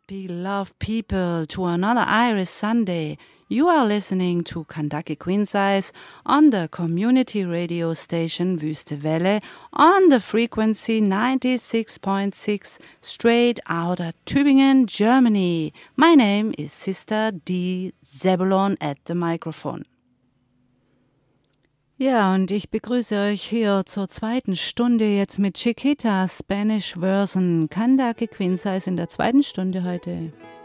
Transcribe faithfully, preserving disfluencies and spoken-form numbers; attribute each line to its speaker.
Speaker 1: happy, love people to another Iris Sunday. You are listening to Kandake Queen-Size on the community radio station Wüste Welle on the frequency ninety-six point six straight out of Tübingen, Germany. My name is Sister D. Zebulon at the microphone. Ja, und ich begrüße euch hier zur zweiten Stunde jetzt mit Chiquita Spanish Version Kandake Queen-Size in der zweiten Stunde heute.